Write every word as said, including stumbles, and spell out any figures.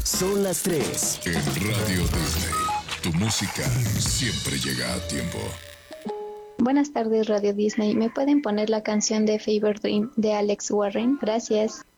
Son las tres. En Radio Disney, tu música siempre llega a tiempo. Buenas tardes, Radio Disney. ¿Me pueden poner la canción de Fever Dream de Alex Warren? Gracias.